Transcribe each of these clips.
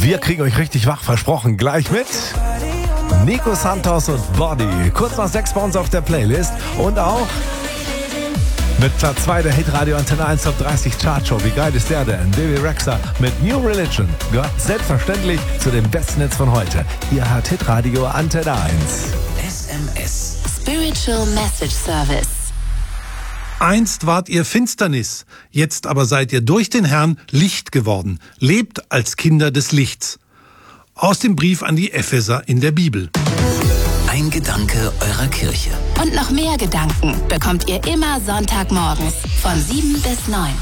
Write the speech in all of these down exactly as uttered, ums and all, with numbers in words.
Wir kriegen euch richtig wach, versprochen. Gleich mit Nico Santos und Body. Kurz nach sechs bei uns auf der Playlist. Und auch mit Platz zwei der Hitradio Antenne eins Top dreißig Chartshow. Wie geil ist der denn? Bebe Rexha mit New Religion gehört selbstverständlich zu den besten Hits von heute. Ihr hört Hitradio Antenne eins. S M S Spiritual Message Service. Einst wart ihr Finsternis, jetzt aber seid ihr durch den Herrn Licht geworden. Lebt als Kinder des Lichts. Aus dem Brief an die Epheser in der Bibel. Ein Gedanke eurer Kirche. Und noch mehr Gedanken bekommt ihr immer Sonntagmorgens von sieben bis neun.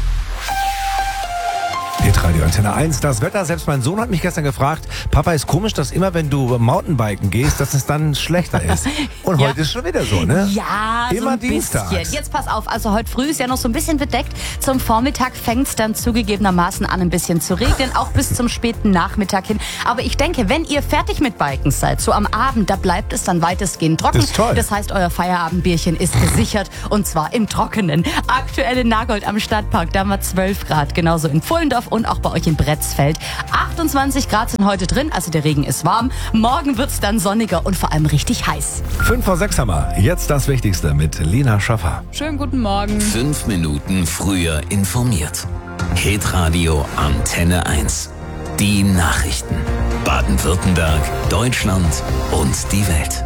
Hitradio Antenne eins, das Wetter. Selbst mein Sohn hat mich gestern gefragt, Papa, ist komisch, dass immer, wenn du Mountainbiken gehst, dass es dann schlechter ist. Und Ja. heute ist schon wieder so, ne? Ja, Immer so ein dienstags. bisschen. Jetzt pass auf, also heute früh ist ja noch so ein bisschen bedeckt. Zum Vormittag fängt es dann zugegebenermaßen an, ein bisschen zu regnen, auch bis zum späten Nachmittag hin. Aber ich denke, wenn ihr fertig mit Biken seid, so am Abend, da bleibt es dann weitestgehend trocken. Das ist toll. Das heißt, euer Feierabendbierchen ist gesichert und zwar im Trockenen. Aktuell in Nagold am Stadtpark, da haben wir zwölf Grad, genauso in Pfullendorf und auch bei euch in Bretzfeld. achtundzwanzig Grad sind heute drin, also der Regen ist warm. Morgen wird es dann sonniger und vor allem richtig heiß. Fünf vor sechs haben wir. Jetzt das Wichtigste mit Lina Schaffer. Schönen guten Morgen. Fünf Minuten früher informiert. Hitradio Antenne eins. Die Nachrichten. Baden-Württemberg, Deutschland und die Welt.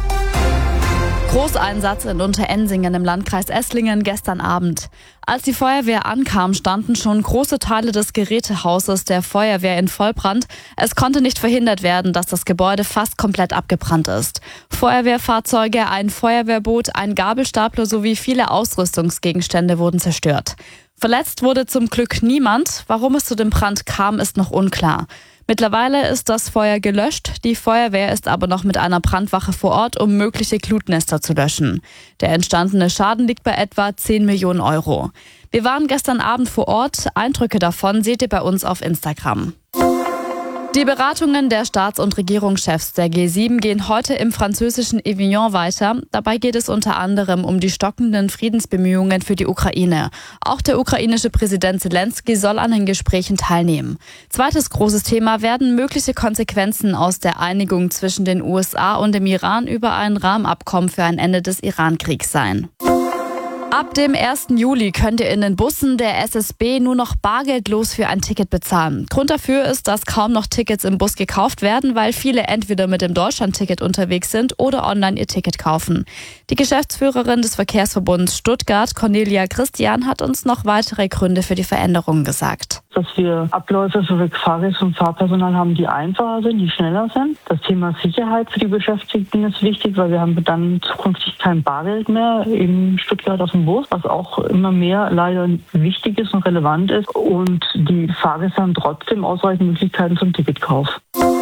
Großeinsatz in Unterensingen im Landkreis Esslingen gestern Abend. Als die Feuerwehr ankam, standen schon große Teile des Gerätehauses der Feuerwehr in Vollbrand. Es konnte nicht verhindert werden, dass das Gebäude fast komplett abgebrannt ist. Feuerwehrfahrzeuge, ein Feuerwehrboot, ein Gabelstapler sowie viele Ausrüstungsgegenstände wurden zerstört. Verletzt wurde zum Glück niemand. Warum es zu dem Brand kam, ist noch unklar. Mittlerweile ist das Feuer gelöscht. Die Feuerwehr ist aber noch mit einer Brandwache vor Ort, um mögliche Glutnester zu löschen. Der entstandene Schaden liegt bei etwa zehn Millionen Euro. Wir waren gestern Abend vor Ort. Eindrücke davon seht ihr bei uns auf Instagram. Die Beratungen der Staats- und Regierungschefs der G sieben gehen heute im französischen Avignon weiter. Dabei geht es unter anderem um die stockenden Friedensbemühungen für die Ukraine. Auch der ukrainische Präsident Zelensky soll an den Gesprächen teilnehmen. Zweites großes Thema werden mögliche Konsequenzen aus der Einigung zwischen den U S A und dem Iran über ein Rahmenabkommen für ein Ende des Iran-Kriegs sein. Ab dem ersten Juli könnt ihr in den Bussen der S S B nur noch bargeldlos für ein Ticket bezahlen. Grund dafür ist, dass kaum noch Tickets im Bus gekauft werden, weil viele entweder mit dem Deutschland-Ticket unterwegs sind oder online ihr Ticket kaufen. Die Geschäftsführerin des Verkehrsverbunds Stuttgart, Cornelia Christian, hat uns noch weitere Gründe für die Veränderungen gesagt. Dass wir Abläufe für Fahrgäste und Fahrpersonal haben, die einfacher sind, die schneller sind. Das Thema Sicherheit für die Beschäftigten ist wichtig, weil wir haben dann zukünftig kein Bargeld mehr in Stuttgart auf dem Bus, was auch immer mehr leider wichtig ist und relevant ist. Und die Fahrgäste haben trotzdem ausreichend Möglichkeiten zum Ticketkauf.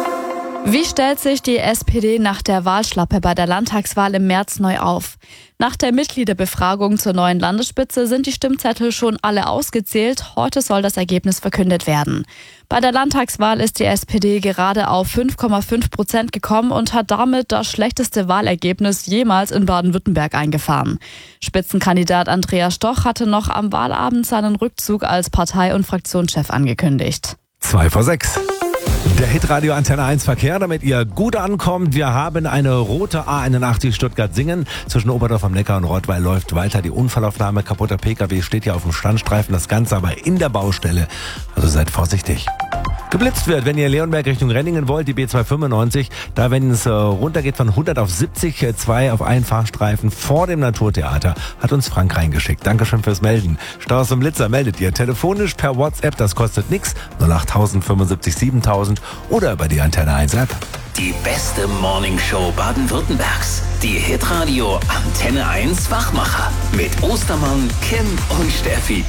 Wie stellt sich die S P D nach der Wahlschlappe bei der Landtagswahl im März neu auf? Nach der Mitgliederbefragung zur neuen Landesspitze sind die Stimmzettel schon alle ausgezählt. Heute soll das Ergebnis verkündet werden. Bei der Landtagswahl ist die S P D gerade auf fünf Komma fünf Prozent gekommen und hat damit das schlechteste Wahlergebnis jemals in Baden-Württemberg eingefahren. Spitzenkandidat Andreas Stoch hatte noch am Wahlabend seinen Rückzug als Partei- und Fraktionschef angekündigt. Zwei vor sechs. Der Hitradio Antenne eins Verkehr, damit ihr gut ankommt. Wir haben eine rote A einundachtzig Stuttgart-Singen. Zwischen Oberdorf am Neckar und Rottweil läuft weiter die Unfallaufnahme. Kaputter P K W steht hier auf dem Standstreifen. Das Ganze aber in der Baustelle. Also seid vorsichtig. Geblitzt wird, wenn ihr Leonberg Richtung Renningen wollt, die B zweihundertfünfundneunzig. Da, wenn es äh, runtergeht von hundert auf siebzig, äh, zwei auf einen Fahrstreifen vor dem Naturtheater, hat uns Frank reingeschickt. Dankeschön fürs Melden. Staus und Blitzer meldet ihr telefonisch per WhatsApp, das kostet nichts. null acht tausend fünfundsiebzig siebentausend oder über die Antenne eins App. Die beste Morningshow Baden-Württembergs. Die Hitradio Antenne eins Wachmacher. Mit Ostermann, Kim und Steffi.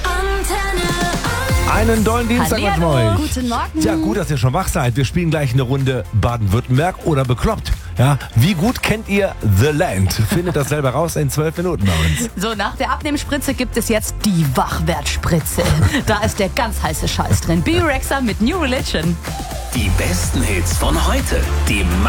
Einen dollen Dienstag mit euch. Guten Morgen. Ja, gut, dass ihr schon wach seid. Wir spielen gleich eine Runde Baden-Württemberg oder bekloppt. Ja, wie gut kennt ihr The Land? Findet das selber raus in zwölf Minuten bei uns. So, nach der Abnehmspritze gibt es jetzt die Wachwertspritze. Da ist der ganz heiße Scheiß drin. Bebe Rexha mit New Religion. Die besten Hits von heute. Die